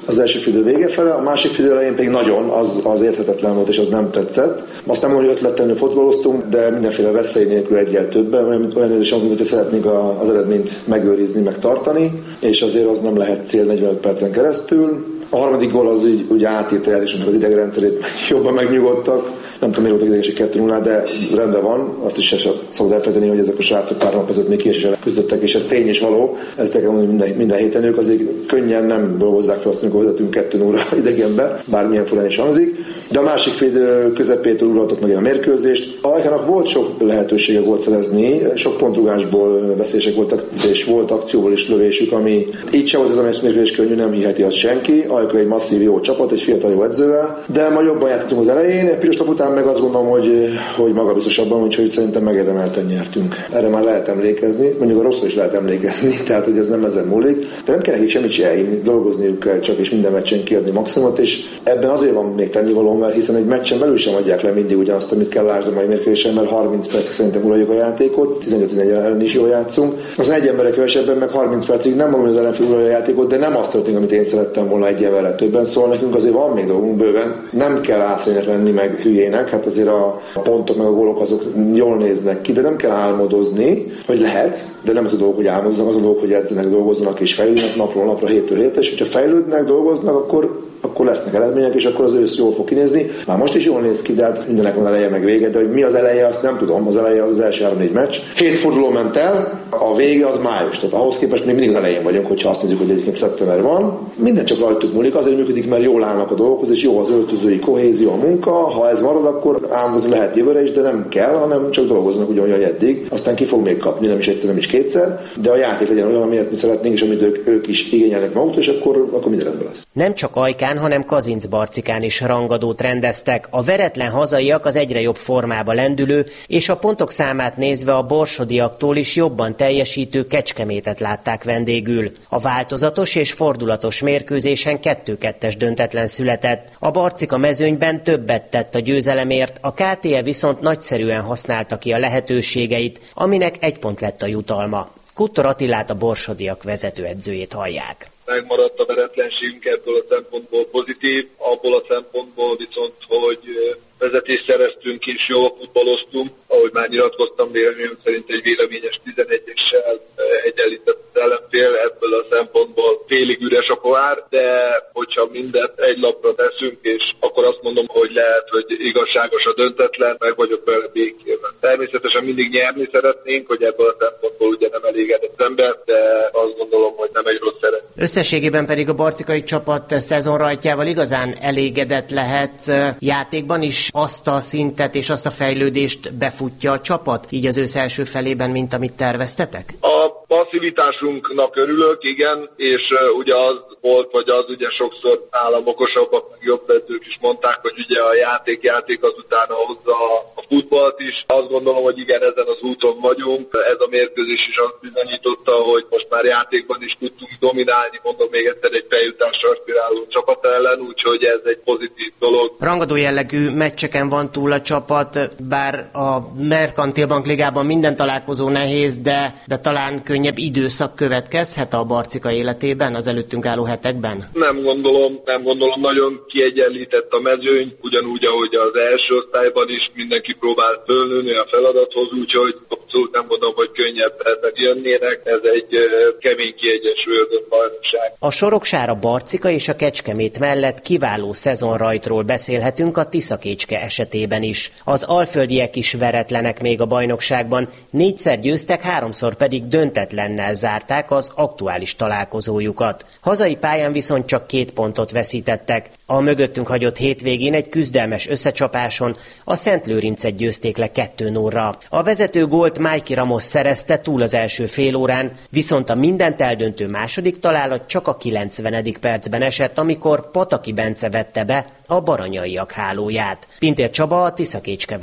az első félidő vége fele, a másik félidő elején pedig nagyon, az érthetetlen volt, és az nem tetszett. Azt nem mondom, hogy ötletlenül futballoztunk, de mindenféle veszély nélkül egyel többen, olyan érzés, hogy szeretnénk az eredményt megőrizni, meg tartani, és azért az nem lehet cél 45 percen keresztül. A harmadik gól az úgy átírta el, és az idegrendszerét jobban megnyugodtak. Nem tudom, miért voltak idegesek 2-0, de rendben van. Azt is sem szabad elfelejteni, hogy ezek a srácok pár nap között még később küzdöttek, és ez tény és való. Ezt kell mondani, minden héten ők azért könnyen nem dolgozzák fel azt, amikor vezetünk 2-0 idegenbe, bármilyen furán is hangzik. De a másik fél közepétől uraltok meg a mérkőzést. Ajkának volt sok lehetősége volt szerezni, sok pontrugásból veszélyesek voltak, és volt akcióból is lövésük, ami így sem volt ez a mérkőzés könnyű, nem hiheti azt senki. Ajka egy masszív jó csapat, egy fiatal jó edzővel, de ma jobban játszottunk az elején, piros lap után meg azt gondolom, hogy magabiztosabban, úgyhogy szerintem megérdemelten nyertünk. Erre már lehet emlékezni, mondjuk a rosszul is lehet emlékezni, tehát hogy ez nem ezen múlik, de nem kell nekik semmit se elhinni, dolgozniuk kell csak, és minden meccsen kiadni maximumot, és ebben azért van még tennivaló, mert hiszen egy meccsen belül sem adják le mindig ugyanazt, amit kell lásd a mai mérkőzésen, mert 30 percig szerintem uraljuk a játékot, 15-11 ellen is jól játszunk. Az egy emberre kevesebben, meg 30 percig nem mondom, hogy az ellenfél uralja a játékot, de nem azt történik, amit én szerettem volna egy emberrel többen, szóval nekünk azért van még dolgunk bőven. Nem kell álszények lenni, meg hülyének, hát azért a pontok meg a gólok azok jól néznek ki, de nem kell álmodozni, hogy lehet, de nem az a dolog, hogy álmodoznak, az a dolog, hogy edzenek, dolgozzanak és fejlődnek napról napra, hétről hétre, és hogyha fejlődnek, dolgoznak, akkor lesznek eredmények, és akkor az ősz jól fog kinézni. Már most is jól néz ki, de hát mindenek van eleje meg vége, de hogy mi az eleje, azt nem tudom. Az eleje az első 3-4 meccs. 7 forduló ment el, a vége az május. Tehát ahhoz képest még mindig az elején vagyunk, hogyha azt nézzük, hogy egyébként szeptember van. Minden csak rajtuk múlik, azért működik, mert jól állnak a dolgokhoz, és jó az öltözői kohézió, a munka. Ha ez marad, akkor álmodozni lehet jövőre is, de nem kell, hanem csak dolgoznak ugyanúgy, hogy eddig. Aztán ki fog még kapni, nem is egyszer, nem is kétszer, de a játék legyen olyan, amilyet mi szeretnénk, és amit ők is igényelnek maguktól, és akkor minden rendben lesz. Nem csak Ajkán, hanem Kazincbarcikán is rangadót rendeztek. A veretlen hazaiak az egyre jobb formába lendülő, és a pontok számát nézve a borsodiaktól is jobban teljesítő Kecskemétet látták vendégül. A változatos és fordulatos mérkőzésen 2-2-es döntetlen született. A Barcika mezőnyben többet tett a győzelemért, a KTE viszont nagyszerűen használta ki a lehetőségeit, aminek 1 pont lett a jutalma. Kuttor Attilát, a borsodiak vezetőedzőjét hallják. Megmaradt a veretlenségünk, ebből a szempontból pozitív, abból a szempontból viszont, hogy vezetést szereztünk és jól futballoztunk, ahogy már nyilatkoztam, véleményem szerint egy véleményes 11-essel egyenlített az ellenfél, ebből a szempontból félig üres a pohár, de hogyha mindent egy lapra teszünk, és akkor azt mondom, hogy lehet, hogy igazságos a döntetlen, meg vagyok vele békében. Természetesen mindig nyerni szeretnénk, hogy ebből a szempontból ugye nem elégedett ember, de azt gondolom, hogy nem egy rossz eredmény. Összességében pedig a barcikai csapat szezonrajtjával igazán elégedett lehet. Játékban is azt a szintet és azt a fejlődést befutja a csapat, így az ősz első felében, mint amit terveztetek? A passzivitásunknak örülök, igen, és ugye az volt, vagy az ugye sokszor nálam okosabbak, meg jobb edzők is mondták, hogy ugye a játék az utána hozza a futballt is. Azt gondolom, hogy igen, ezen az úton vagyunk. Ez a mérkőzés is azt bizonyította, hogy most már játékban is tudtunk dominálni, mondom még egyszer, egy feljutásra aspiráló csapat ellen, úgyhogy ez egy pozitív dolog. Rangadó jellegű meccseken van túl a csapat, bár a Merkantil Bank Ligában minden találkozó nehéz, de talán könnyebb időszak következhet a Barcika életében az előttünk álló hetekben? Nem gondolom, nagyon kiegyenlített a mezőny, ugyanúgy, ahogy az első osztályban is mindenki próbál fölnőni a feladathoz, úgyhogy abszolút nem mondom, hogy könnyebb ezek jönnének, ez egy kemény kiegyensúlyozott bajnokság. A Soroksár, a Barcika és a Kecskemét mellett kiváló szezonrajtról beszélhetünk a Tiszakécske esetében is. Az alföldiek is veretlenek még a bajnokságban, 4-szer győztek, 3-szor pedig döntetlennel zárták az aktuális találkozójukat. Hazai pályán viszont csak 2 pontot veszítettek. A mögöttünk hagyott hétvégén egy küzdelmes összecsapáson a Szentlőrincet győzték le 2-0-ra. A vezető gólt Májki Ramos szerezte túl az első félórán, viszont a mindent eldöntő második találat csak a 90. percben esett, amikor Pataki Bence vette be a baranyaiak hálóját. Pintér Csaba, a Tiszakécske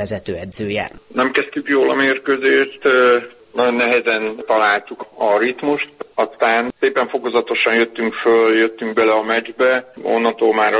vezetőedzője. Nem kezdtük jól a mérkőzést, nagyon nehezen találtuk a ritmust. Aztán szépen fokozatosan jöttünk bele a meccsbe, onnantól már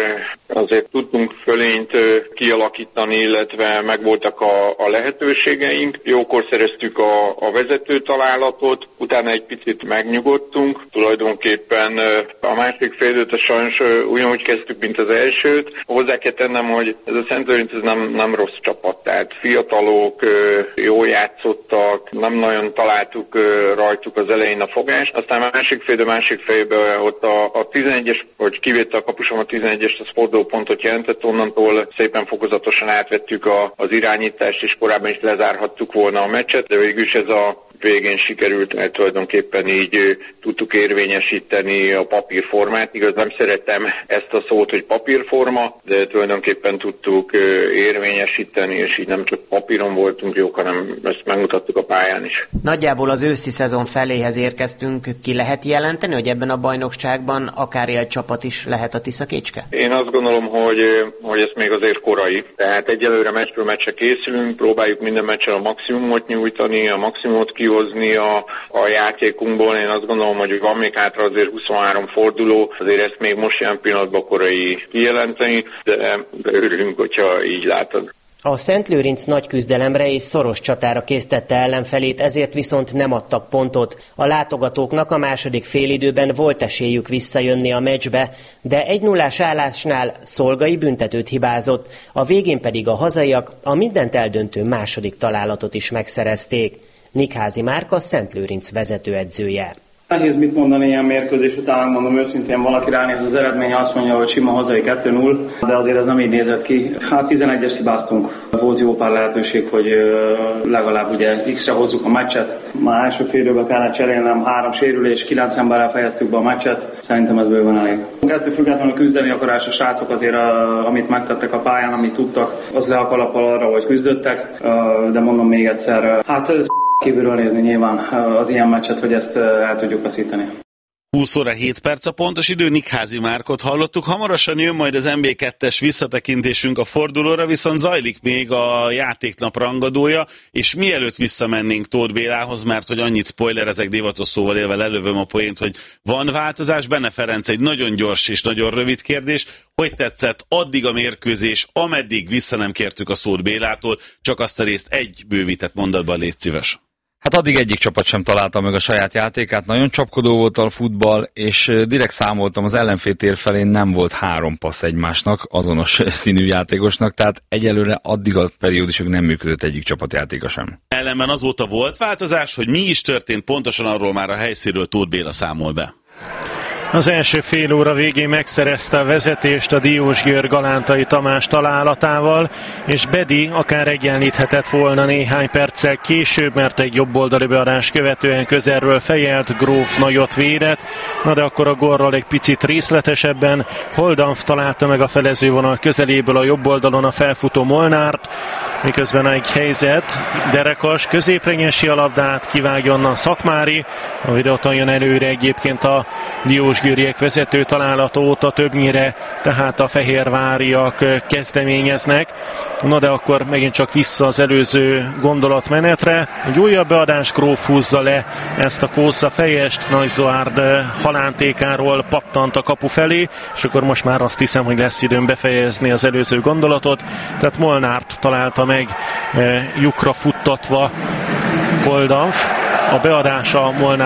azért tudtunk fölényt kialakítani, illetve megvoltak a lehetőségeink. Jókor szereztük a vezető találatot, utána egy picit megnyugodtunk. Tulajdonképpen a második félidőt sajnos ugyanúgy kezdtük, mint az elsőt. Hozzá kell tennem, hogy ez a Szent Lőrinc nem rossz csapat, tehát fiatalok, jól játszottak, nem nagyon találtuk rajtuk az elején a fogást. Aztán a másik félbe ott a 11-es, hogy kivétte a kapusom a 11-es, az fordulópontot jelentett, onnantól szépen fokozatosan átvettük az irányítást, és korábban is lezárhattuk volna a meccset, de végül is ez a végén sikerült, mert tulajdonképpen így tudtuk érvényesíteni a papírformát. Igaz, nem szeretem ezt a szót, hogy papírforma, de tulajdonképpen tudtuk érvényesíteni, és így nem csak papíron voltunk jók, hanem ezt megmutattuk a pályán is. Nagyjából az őszi szezon feléhez érkeztünk. Ki lehet jelenteni, hogy ebben a bajnokságban akár élcsapat is lehet a Tiszakécske? Én azt gondolom, hogy ez még azért korai. Tehát egyelőre meccsről meccsre készülünk, próbáljuk minden meccsen a maximumot nyújtani, a maximumot kihozni a játékunkból. Én azt gondolom, hogy van még hátra azért 23 forduló, azért ezt még most ilyen pillanatban korai kijelenteni, de örülünk, hogyha így látod. A Szent Lőrinc nagy küzdelemre és szoros csatára késztette ellenfelét, ezért viszont nem adtak pontot. A látogatóknak a második félidőben volt esélyük visszajönni a meccsbe, de 1-0-ás állásnál Szolgai büntetőt hibázott, a végén pedig a hazaiak a mindent eldöntő második találatot is megszerezték. Nikházi Márka, Szent Lőrinc vezetőedzője. Nehéz mit mondani ilyen mérkőzés után, mondom őszintén, valaki ránéz az eredménye, azt mondja, hogy sima hazai 2-0, de azért ez nem így nézett ki. 11-es hibáztunk. Volt jó pár lehetőség, hogy legalább ugye X-re hozzuk a meccset. Már első félidőben kellett cserélnem, 3 sérülés, 9 emberrel fejeztük be a meccset. Szerintem ez bőven elég. Ettől függetlenül küzdeni akarás a srácok azért, amit megtettek a pályán, amit tudtak, az le a kalappal arra, hogy küzdöttek, de mondom még egyszer, kívülről nézni nyilván az ilyen meccset, hogy ezt el tudjuk veszíteni. 20 óra 7 perc a pontos idő, Nikházi Márkot hallottuk. Hamarosan jön majd az MB2-es visszatekintésünk a fordulóra, viszont zajlik még a játéknap rangadója, és mielőtt visszamennénk Tóth Bélához, mert hogy annyit spoilerezek divatos szóval élve lelövöm a poént, hogy van változás. Benne Ferenc, egy nagyon gyors és nagyon rövid kérdés. Hogy tetszett addig a mérkőzés, ameddig vissza nem kértük a szót Bélától, csak azt a részt egy bővített mondatban légy szíves. Hát addig egyik csapat sem találta meg a saját játékát, nagyon csapkodó volt a futball, és direkt számoltam, az ellenfél tér felén nem volt 3 passz egymásnak, azonos színű játékosnak, tehát egyelőre addig a periódusok nem működött egyik csapatjátéka sem. Ellenben azóta volt változás, hogy mi is történt, pontosan arról már a helyszínről Tóth Béla számol be. Az első fél óra végén megszerezte a vezetést a Diósgyőr Galántai Tamás találatával, és Bedi akár egyenlíthetett volna néhány perccel később, mert egy jobboldali beadás követően közelről fejelt, Gróf nagyot védett, na de akkor a gólról egy picit részletesebben. Holdanf találta meg a felezővonal közeléből a jobb oldalon a felfutó Molnárt, miközben egy helyzet, Derekas középre nyesi a labdát, kivágja onnan Szatmári, a videóton jön előre egyébként a diósgyőriek vezető találata óta többnyire, tehát a fehérváriak kezdeményeznek. Na de akkor megint csak vissza az előző gondolatmenetre. Egy újabb beadás, Gróf húzza le ezt a kósza fejest, Nagy Zoárd halántékáról pattant a kapu felé, és akkor most már azt hiszem, hogy lesz időm befejezni az előző gondolatot. Tehát Molnárt találta meg lyukra futtatva Holdanf. A beadása Molnár